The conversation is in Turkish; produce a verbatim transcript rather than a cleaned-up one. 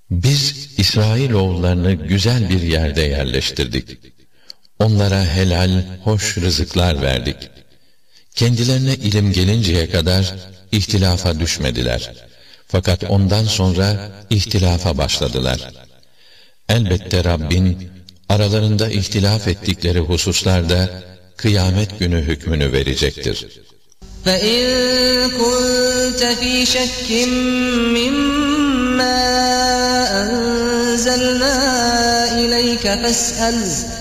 Biz İsrailoğullarını güzel bir yerde yerleştirdik. Onlara helal, hoş rızıklar verdik. Kendilerine ilim gelinceye kadar ihtilafa düşmediler. Fakat ondan sonra ihtilafa başladılar. Elbette Rabbin, aralarında ihtilaf ettikleri hususlarda kıyamet günü hükmünü verecektir. فَإِن كُنتَ فِي شَكٍّ مِّمَّا أَنزَلْنَا إِلَيْكَ فَاسْأَلْ